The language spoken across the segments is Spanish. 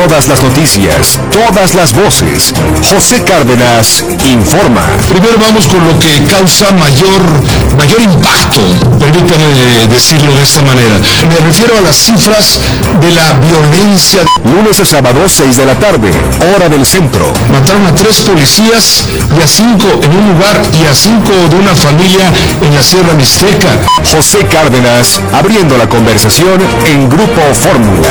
Todas las noticias, todas las voces. José Cárdenas informa. Primero vamos con lo que causa mayor impacto, permítame decirlo de esta manera. Me refiero a las cifras de la violencia. Lunes a sábado, 6 de la tarde, hora del centro. Mataron a 3 policías y a 5 en un lugar y a 5 de una familia en la Sierra Mixteca. José Cárdenas, abriendo la conversación en Grupo Fórmula.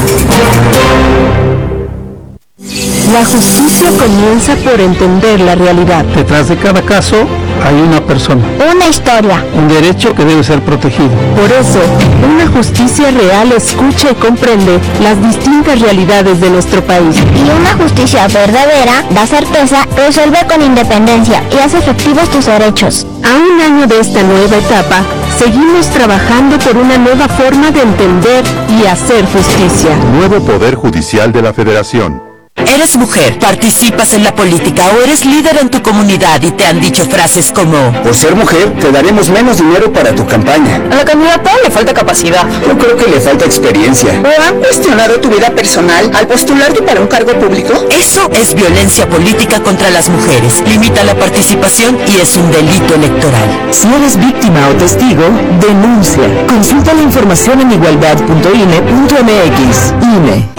La justicia comienza por entender la realidad. Detrás de cada caso hay una persona. Una historia. Un derecho que debe ser protegido. Por eso, una justicia real escucha y comprende las distintas realidades de nuestro país. Y una justicia verdadera da certeza, resuelve con independencia y hace efectivos tus derechos. A un año de esta nueva etapa, seguimos trabajando por una nueva forma de entender y hacer justicia. Nuevo Poder Judicial de la Federación. Eres mujer, participas en la política o eres líder en tu comunidad y te han dicho frases como: por ser mujer, te daremos menos dinero para tu campaña. A la candidata le falta capacidad. Yo creo que le falta experiencia. ¿O han cuestionado tu vida personal al postularte para un cargo público? Eso es violencia política contra las mujeres. Limita la participación y es un delito electoral. Si eres víctima o testigo, denuncia. Consulta la información en igualdad.ine.mx. INE.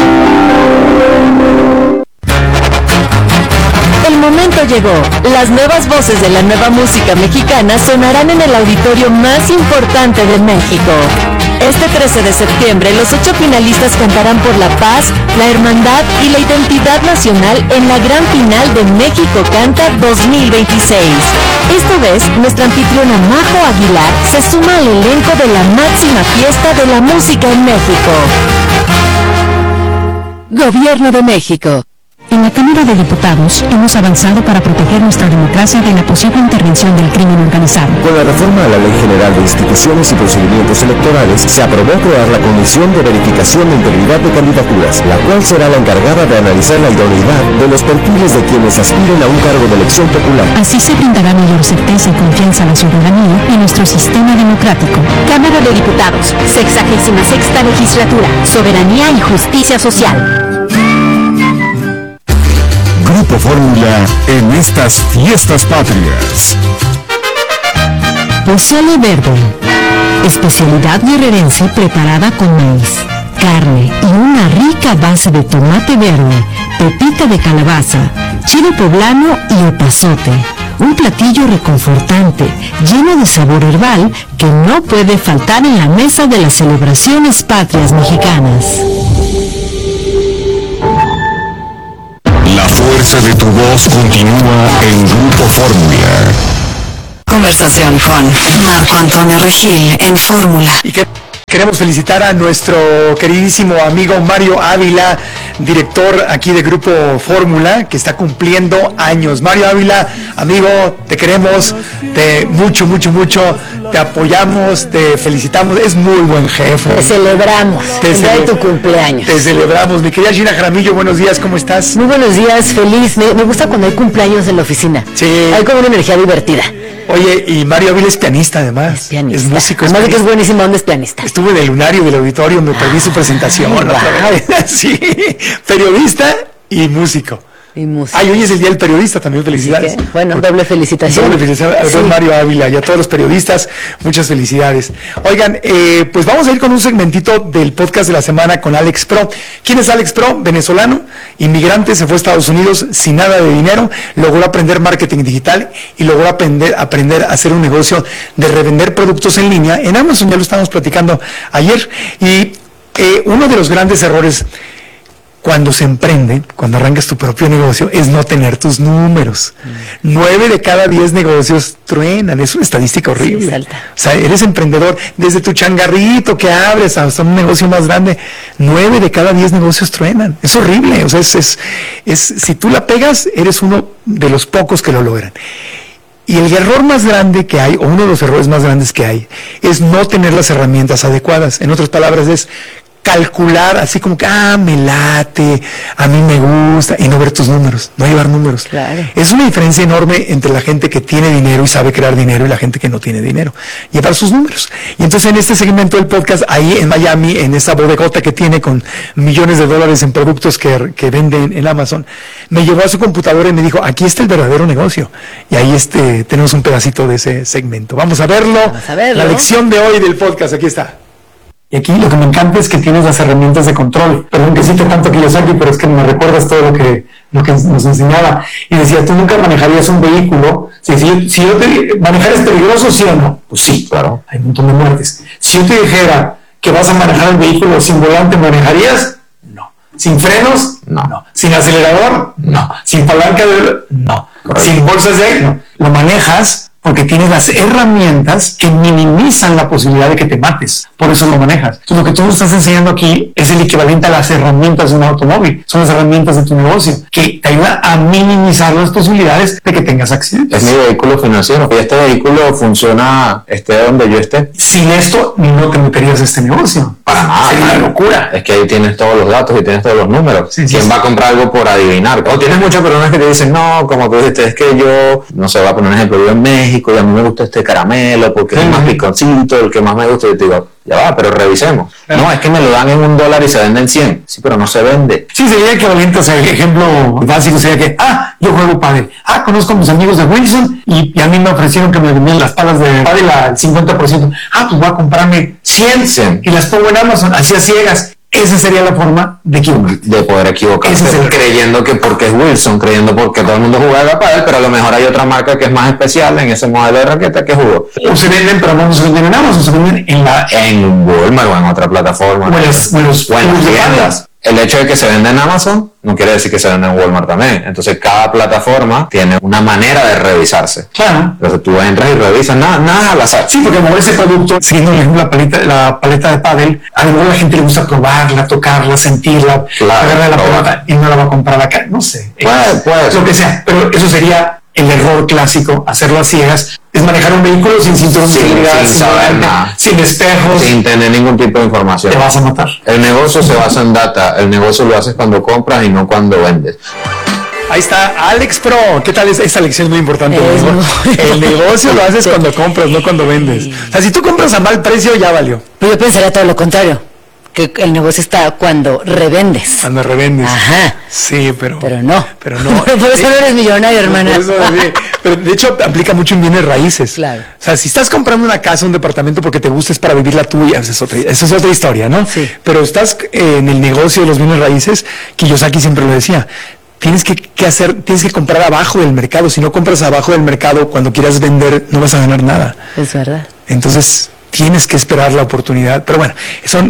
El momento llegó. Las nuevas voces de la nueva música mexicana sonarán en el auditorio más importante de México. Este 13 de septiembre, los 8 finalistas cantarán por la paz, la hermandad y la identidad nacional en la gran final de México Canta 2026. Esta vez, nuestra anfitriona Majo Aguilar se suma al elenco de la máxima fiesta de la música en México. Gobierno de México. En la Cámara de Diputados hemos avanzado para proteger nuestra democracia de la posible intervención del crimen organizado. Con la reforma a la Ley General de Instituciones y Procedimientos Electorales, se aprobó crear la Comisión de Verificación de Integridad de Candidaturas, la cual será la encargada de analizar la idoneidad de los perfiles de quienes aspiren a un cargo de elección popular. Así se brindará mayor certeza y confianza a la ciudadanía y nuestro sistema democrático. Cámara de Diputados, 66ª Legislatura, Soberanía y Justicia Social. Grupo Fórmula en estas fiestas patrias. Pozole verde, especialidad guerrerense preparada con maíz, carne y una rica base de tomate verde, pepita de calabaza, chile poblano y epazote. Un platillo reconfortante, lleno de sabor herbal que no puede faltar en la mesa de las celebraciones patrias mexicanas. La fuerza de tu voz continúa en Grupo Fórmula. Conversación con Marco Antonio Regil en Fórmula. Y queremos felicitar a nuestro queridísimo amigo Mario Ávila, director aquí de Grupo Fórmula, que está cumpliendo años. Mario Ávila, amigo, te queremos, mucho, te apoyamos, te felicitamos, es muy buen jefe. Te celebramos, el día de tu cumpleaños. Te celebramos. Mi querida Gina Jaramillo, buenos días, ¿cómo estás? Muy buenos días, feliz. Me gusta cuando hay cumpleaños en la oficina. Sí. Hay como una energía divertida. Oye, y Mario Ávila es pianista además. Es músico. Además de que es buenísimo, ¿dónde es pianista? Estuve en el lunario del auditorio, me perdí su presentación. Sí, periodista y músico. Ay, hoy es el Día del Periodista, también felicidades. Bueno, doble felicitación. Doble felicitación al buen Mario Ávila y a todos los periodistas, muchas felicidades. Oigan, pues vamos a ir con un segmentito del podcast de la semana con Alex Pro. ¿Quién es Alex Pro? Venezolano, inmigrante, se fue a Estados Unidos sin nada de dinero, logró aprender marketing digital y logró aprender a hacer un negocio de revender productos en línea en Amazon, ya lo estábamos platicando ayer. Y uno de los grandes errores cuando se emprende, cuando arrancas tu propio negocio, es no tener tus números. 9 de cada 10 negocios truenan, es una estadística horrible. Sí, o sea, eres emprendedor, desde tu changarrito que abres hasta un negocio más grande, 9 de cada 10 negocios truenan. Es horrible, o sea, si tú la pegas, eres uno de los pocos que lo logran. Y el error más grande que hay, o uno de los errores más grandes que hay, es no tener las herramientas adecuadas. En otras palabras, es calcular así como que, me late, a mí me gusta, y no ver tus números, no llevar números. Claro. Es una diferencia enorme entre la gente que tiene dinero y sabe crear dinero y la gente que no tiene dinero. Llevar sus números. Y entonces en este segmento del podcast, ahí en Miami, en esa bodegota que tiene con millones de dólares en productos que venden en Amazon, me llevó a su computadora y me dijo, aquí está el verdadero negocio. Y ahí tenemos un pedacito de ese segmento. Vamos a verlo. La lección de hoy del podcast, aquí está. Y aquí lo que me encanta es que tienes las herramientas de control. Perdón que cite tanto Kiyosaki, pero es que me recuerdas todo lo que nos enseñaba. Y decía, tú nunca manejarías un vehículo. Si yo te manejar es peligroso, ¿sí o no? Pues sí, claro, hay un montón de muertes. Si yo te dijera que vas a manejar el vehículo sin volante, ¿manejarías? No. ¿Sin frenos? No. ¿Sin acelerador? No. ¿Sin palanca no. Correcto. ¿Sin bolsas de aire? No. Lo manejas porque tienes las herramientas que minimizan la posibilidad de que te mates. Por eso lo manejas. Entonces, lo que tú nos estás enseñando aquí es el equivalente a las herramientas de un automóvil. Son las herramientas de tu negocio que te ayudan a minimizar las posibilidades de que tengas accidentes. Es mi vehículo financiero. Y este vehículo funciona esté donde yo esté. Sin esto, no te meterías a este negocio. Para nada. Sería una locura. Es que ahí tienes todos los datos y tienes todos los números. ¿Quién va a comprar algo por adivinar? O tienes muchas personas que te dicen, no, como tú dijiste, es que yo, no sé, voy a poner un ejemplo, vivo en México y a mí me gusta este caramelo porque es más piconcito, el que más me gusta. Y te digo, ya va, pero revisemos. No, es que me lo dan en $1 y se venden 100. Sí, pero no se vende. Sí, sería equivalente, o sea, el ejemplo básico sería que, yo juego pádel. Conozco a mis amigos de Wilson y a mí me ofrecieron que me vendían las palas de pádel al 50%. Pues voy a comprarme 100 y las pongo en Amazon, así a ciegas. Esa sería la forma de poder equivocarse, creyendo que porque es Wilson, creyendo porque todo el mundo juega pádel, pero a lo mejor hay otra marca que es más especial en ese modelo de raqueta que jugó. O se venden, pero no se venden en Amazon, se venden en Walmart o en otra plataforma. O en las tiendas. El hecho de que se venda en Amazon no quiere decir que se venda en Walmart también. Entonces cada plataforma tiene una manera de revisarse. Claro. Entonces tú entras y revisas, nada al azar. Sí, porque a lo mejor ese producto, siguiendo la paleta de pádel, a lo mejor a la gente le gusta probarla, tocarla, sentirla, agarrar la pelota y no la va a comprar acá. No sé. Puede lo que sea. Pero eso sería el error clásico, hacerlo a ciegas. Es manejar un vehículo sin cinturón de seguridad, sin saber nada, sin espejos, sin tener ningún tipo de información. Te vas a matar. El negocio se basa en data. El negocio lo haces cuando compras y no cuando vendes. Ahí está Alex Pro. ¿Qué tal? Esta lección es muy importante. El negocio lo haces cuando compras, no cuando vendes. O sea, si tú compras a mal precio, ya valió. Pero yo pensaría todo lo contrario, que el negocio está cuando revendes. Cuando revendes. Ajá. Sí, pero no. Por eso no eres millonario, hermana. Pero de hecho aplica mucho en bienes raíces. Claro. O sea, si estás comprando una casa, un departamento porque te gusta, es para vivir la tuya, esa es otra historia, ¿no? Sí. Pero estás en el negocio de los bienes raíces, Kiyosaki siempre lo decía, tienes que comprar abajo del mercado. Si no compras abajo del mercado, cuando quieras vender, no vas a ganar nada. Es verdad. Entonces, tienes que esperar la oportunidad. Pero bueno,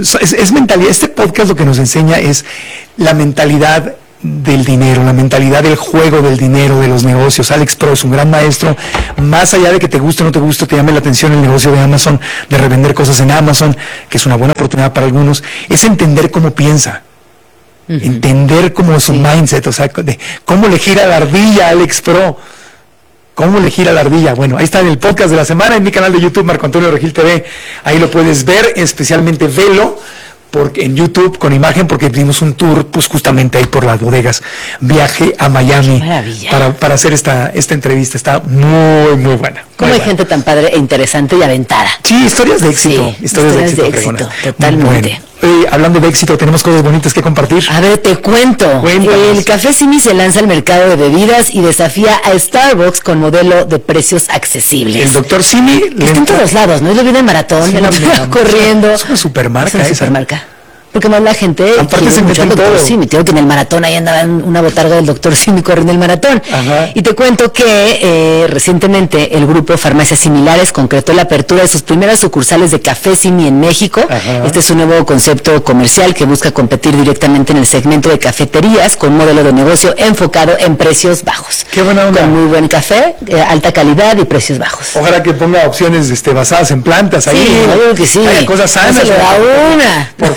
es mentalidad. Este podcast lo que nos enseña es la mentalidad del dinero, la mentalidad del juego del dinero, de los negocios. Alex Pro es un gran maestro. Más allá de que te guste o no te guste, te llame la atención el negocio de Amazon, de revender cosas en Amazon, que es una buena oportunidad para algunos, es entender cómo piensa. Entender cómo su mindset, o sea, cómo le gira la ardilla a Alex Pro. ¿Cómo le gira la ardilla? Bueno, ahí está en el podcast de la semana, en mi canal de YouTube, Marco Antonio Regil TV. Ahí lo puedes ver, especialmente velo en YouTube con imagen, porque dimos un tour, pues justamente ahí por las bodegas. Viaje a Miami para hacer esta entrevista. Está muy, muy buena. Cómo hay gente tan padre e interesante y aventada. Sí, historias de éxito. Sí, historias de éxito, totalmente. Hablando de éxito, tenemos cosas bonitas que compartir. A ver, te cuento. Cuéntanos. El Café Simi se lanza al mercado de bebidas y desafía a Starbucks con modelo de precios accesibles. El Dr. Simi está en todos lados, ¿no? Yo lo vi en maratón, corriendo. Es una supermarca. Es una supermarca. Porque más la gente aparte se mucho al Dr. Simi. Tengo que en el maratón ahí andaba una botarga del Dr. Simi corriendo el maratón. Ajá. Y te cuento que recientemente el grupo Farmacias Similares concretó la apertura de sus primeras sucursales de Café Simi en México. Ajá. Este es un nuevo concepto comercial que busca competir directamente en el segmento de cafeterías con un modelo de negocio enfocado en precios bajos. Qué buena onda. Con muy buen café, alta calidad y precios bajos. Ojalá que ponga opciones basadas en plantas ahí. Sí, ¿no? obvio que sí. Hay cosas sanas. No se le da una. Por favor.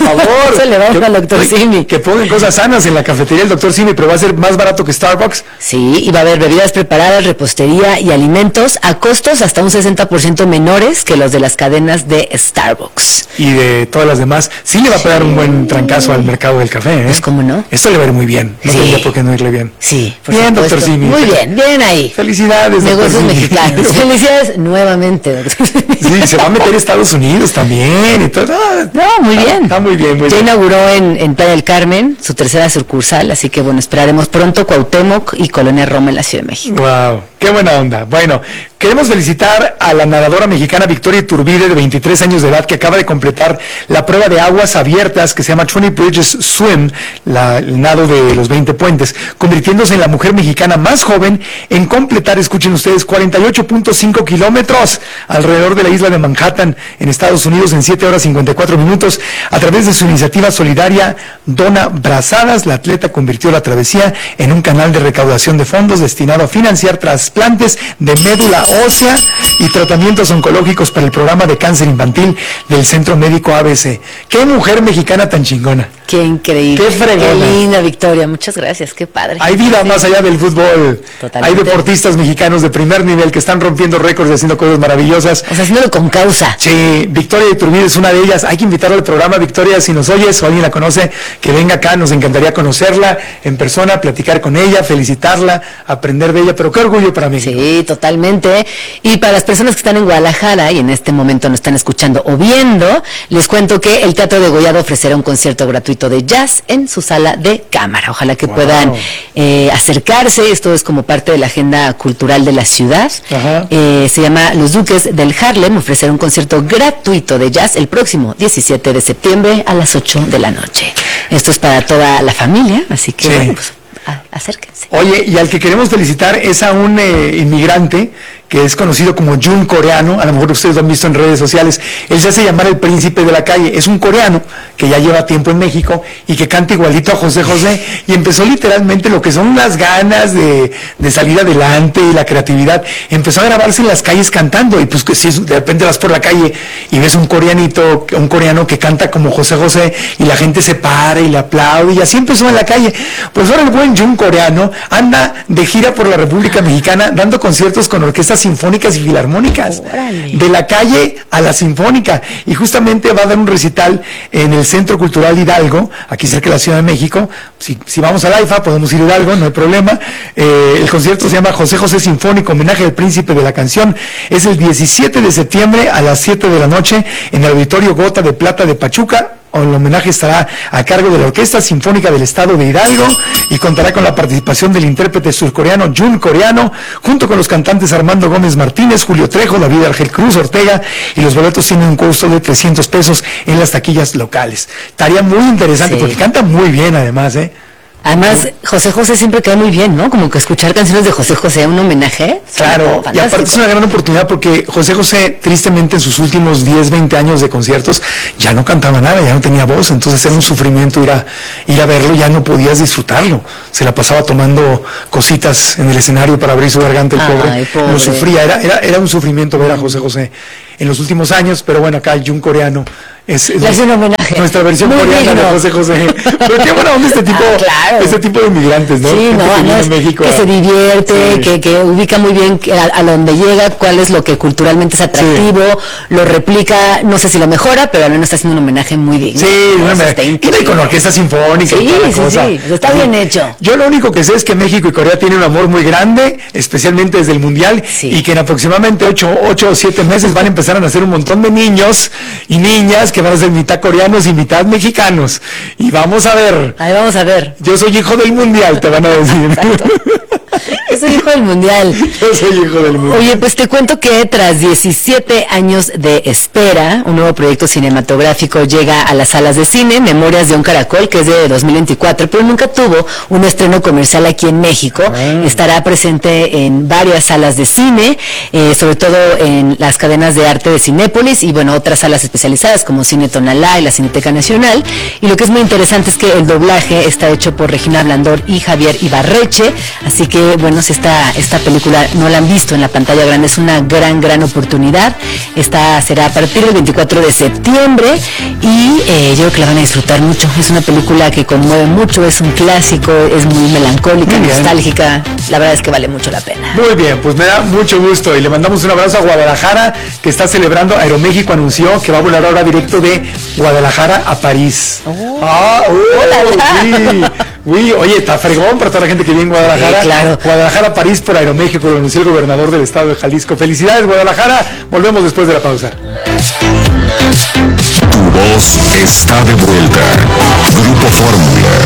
favor. Eso le vamos al Dr. Simi. Que pongan cosas sanas en la cafetería del Dr. Simi, pero va a ser más barato que Starbucks. Sí, y va a haber bebidas preparadas, repostería y alimentos a costos hasta un 60% menores que los de las cadenas de Starbucks. Y de todas las demás. Sí le va a pegar un buen trancazo al mercado del café, ¿eh? Pues cómo no. Esto le va a ir muy bien. No tendría por qué no irle bien. Sí, por bien, Dr. Simi. Muy bien, bien ahí. Felicidades, Negocios mexicanos. Felicidades nuevamente, Dr. Simi. Sí, se va a meter a Estados Unidos también y todo. No, muy bien. Está muy bien, muy ya bien. Inauguró en Playa del Carmen su tercera sucursal, así que bueno, esperaremos pronto Cuauhtémoc y Colonia Roma en la Ciudad de México. Wow, qué buena onda. Bueno, queremos felicitar a la nadadora mexicana Victoria Iturbide, de 23 años de edad, que acaba de completar la prueba de aguas abiertas que se llama 20 Bridges Swim, el nado de los 20 puentes, convirtiéndose en la mujer mexicana más joven en completar, escuchen ustedes, 48.5 kilómetros alrededor de la isla de Manhattan, en Estados Unidos, en 7 horas 54 minutos. A través de su iniciativa solidaria Dona Brazadas, la atleta convirtió la travesía en un canal de recaudación de fondos destinado a financiar trasplantes de médula ósea y tratamientos oncológicos para el programa de cáncer infantil del Centro Médico ABC. ¡Qué mujer mexicana tan chingona! ¡Qué increíble! ¡Qué fregona! ¡Qué linda, Victoria! Muchas gracias, qué padre. Hay vida más allá del fútbol. Totalmente. Hay deportistas mexicanos de primer nivel que están rompiendo récords y haciendo cosas maravillosas. O sea, haciéndolo con causa. Sí, Victoria Iturbide es una de ellas. Hay que invitarla al programa. Victoria, si nos oyes o alguien la conoce, que venga acá. Nos encantaría conocerla en persona, platicar con ella, felicitarla, aprender de ella. Pero qué orgullo para mí. Sí, totalmente. Y para las personas que están en Guadalajara y en este momento nos están escuchando o viendo, les cuento que el Teatro de Gollado ofrecerá un concierto gratuito de jazz en su sala de cámara. Ojalá que puedan acercarse. Esto es como parte de la agenda cultural de la ciudad. Se llama Los Duques del Harlem. Ofrecerá un concierto gratuito de jazz el próximo 17 de septiembre a las 8 de la noche. Esto es para toda la familia, así que bueno, pues acérquense. Oye, y al que queremos felicitar es a un inmigrante que es conocido como Jun Coreano. A lo mejor ustedes lo han visto en redes sociales. Él se hace llamar el príncipe de la calle. Es un coreano que ya lleva tiempo en México y que canta igualito a José José, y empezó literalmente lo que son las ganas de salir adelante y la creatividad. Empezó a grabarse en las calles cantando, y pues que si de repente vas por la calle y ves un coreano que canta como José José, y la gente se para y le aplaude, y así empezó en la calle. Pues ahora el buen Jun Coreano anda de gira por la República Mexicana dando conciertos con orquestas sinfónicas y filarmónicas. ¡Órale! De la calle a la sinfónica, y justamente va a dar un recital en el Centro Cultural Hidalgo, aquí cerca de la Ciudad de México. Si vamos a la IFA podemos ir a Hidalgo, no hay problema. El concierto se llama José José Sinfónico, homenaje al príncipe de la canción. Es el 17 de septiembre a las 7 de la noche en el Auditorio Gota de Plata de Pachuca. El homenaje estará a cargo de la Orquesta Sinfónica del Estado de Hidalgo y contará con la participación del intérprete surcoreano Jun Coreano, junto con los cantantes Armando Gómez Martínez, Julio Trejo, David Argel Cruz Ortega, y los boletos tienen un costo de 300 pesos en las taquillas locales. Estaría muy interesante, porque canta muy bien además, Además, José José siempre queda muy bien, ¿no? Como que escuchar canciones de José José, un homenaje. Claro, y aparte es una gran oportunidad, porque José José, tristemente, en sus últimos 10, 20 años de conciertos, ya no cantaba nada, ya no tenía voz, entonces era un sufrimiento ir a verlo, ya no podías disfrutarlo. Se la pasaba tomando cositas en el escenario para abrir su garganta, el pobre. Lo sufría, era un sufrimiento ver a José José en los últimos años, pero bueno, acá Jun Coreano es un homenaje. Nuestra versión muy coreana digno de José José. Pero qué buena onda este tipo de inmigrantes, ¿no? Sí, en México, que se divierte, que ubica muy bien a donde llega, cuál es lo que culturalmente es atractivo, lo replica, no sé si lo mejora, pero al menos está haciendo un homenaje muy digno. Sí, y con orquesta sinfónica y toda la cosa. Sí, está bien hecho. Yo lo único que sé es que México y Corea tienen un amor muy grande, especialmente desde el Mundial, y que en aproximadamente 8 o 7 meses van a empezar a nacer un montón de niños y niñas que van a ser mitad coreanos y mitad mexicanos. Y vamos a ver. Ahí vamos a ver. Yo soy hijo del Mundial, te van a decir. Yo soy hijo del Mundial. Yo soy hijo del Mundial. Oye, pues te cuento que tras 17 años de espera, un nuevo proyecto cinematográfico llega a las salas de cine, Memorias de un Caracol, que es de 2024, pero nunca tuvo un estreno comercial aquí en México. Estará presente en varias salas de cine, sobre todo en las cadenas de arte de Cinépolis y bueno, otras salas especializadas como Cine Tonalá y la Cineteca Nacional. Y lo que es muy interesante es que el doblaje está hecho por Regina Blandor y Javier Ibarreche, así que bueno, se esta película no la han visto en la pantalla grande, es una gran oportunidad. Esta será a partir del 24 de septiembre y yo creo que la van a disfrutar mucho. Es una película que conmueve mucho, es un clásico, es muy melancólica, nostálgica. La verdad es que vale mucho la pena. Muy bien, pues me da mucho gusto y le mandamos un abrazo a Guadalajara, que está celebrando. Aeroméxico anunció que va a volar ahora directo de Guadalajara a París. Oye, está fregón para toda la gente que vive en Guadalajara. Sí, claro. Guadalajara a París por Aeroméxico, lo anunció el gobernador del estado de Jalisco. Felicidades, Guadalajara. Volvemos después de la pausa. Tu voz está de vuelta. Grupo Fórmula.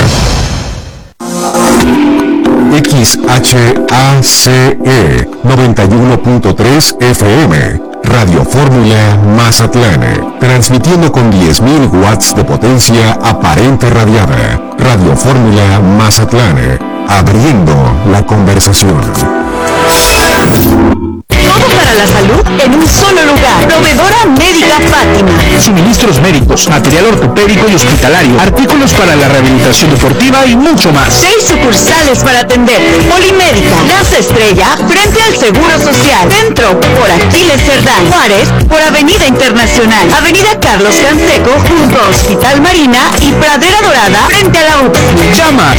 XHACE 91.3 FM, Radio Fórmula Mazatlán, transmitiendo con 10.000 watts de potencia aparente radiada. Radio Fórmula Mazatlán, abriendo la conversación. Todo para la salud en un solo lugar. Proveedora Médica Fátima. Suministros médicos, material ortopédico y hospitalario, artículos para la rehabilitación deportiva y mucho más. 6 sucursales para atenderte. Polimédica, Plaza Estrella, frente al Seguro Social. Centro, por Aquiles Cerdán. Juárez, por Avenida Internacional. Avenida Carlos Canseco, junto a Hospital Marina y Pradera Dorada, frente a la UPS. Llama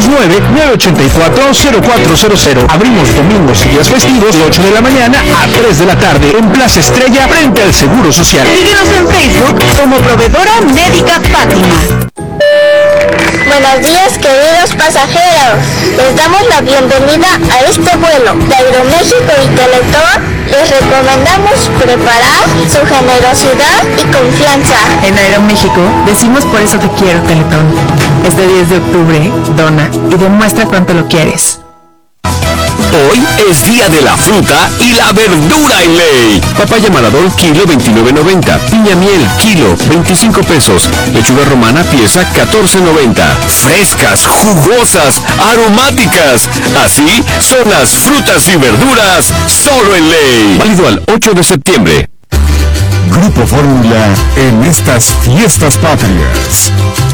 669-984-0400. Abrimos domingos y días festivos de 8 de la mañana a 3 de la tarde en Plaza Estrella frente al Seguro Social. Síguenos en Facebook como Proveedora Médica Fátima. Buenos días, queridos pasajeros. Les damos la bienvenida a este vuelo de Aeroméxico y Teletón. Les recomendamos preparar su generosidad y confianza. En Aeroméxico decimos por eso te quiero, Teletón. Este 10 de octubre, dona y demuestra cuánto lo quieres. Hoy es día de la fruta y la verdura en ley. Papaya Maradol, kilo 29.90. Piña miel, kilo 25 pesos. Lechuga romana, pieza 14.90. Frescas, jugosas, aromáticas. Así son las frutas y verduras solo en ley. Válido al 8 de septiembre. Grupo Fórmula en estas fiestas patrias.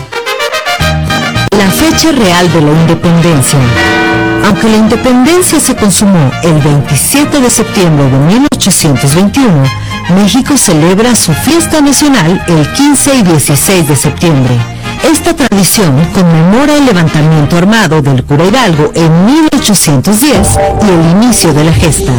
La fecha real de la independencia. Aunque la independencia se consumó el 27 de septiembre de 1821, México celebra su fiesta nacional el 15 y 16 de septiembre. Esta tradición conmemora el levantamiento armado del cura Hidalgo en 1810 y el inicio de la gesta.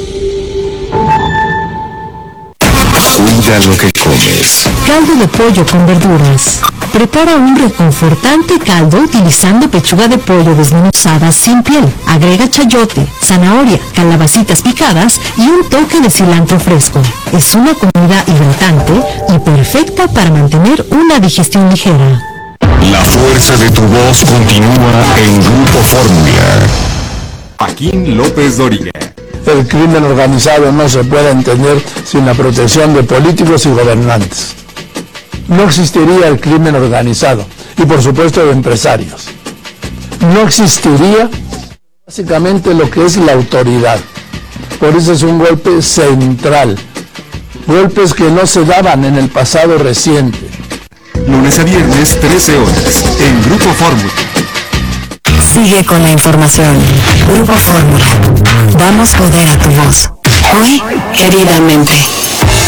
Cuida lo que comes. Caldo de pollo con verduras. Prepara un reconfortante caldo utilizando pechuga de pollo desmenuzada sin piel. Agrega chayote, zanahoria, calabacitas picadas y un toque de cilantro fresco. Es una comida hidratante y perfecta para mantener una digestión ligera. La fuerza de tu voz continúa en Grupo Fórmula. Joaquín López Dóriga. El crimen organizado no se puede entender sin la protección de políticos y gobernantes. No existiría el crimen organizado y por supuesto de empresarios. No existiría básicamente lo que es la autoridad. Por eso es un golpe central. Golpes que no se daban en el pasado reciente. Lunes a viernes, 13 horas, en Grupo Fórmula. Sigue con la información. Grupo Fórmula. Damos poder a tu voz. Hoy, queridamente.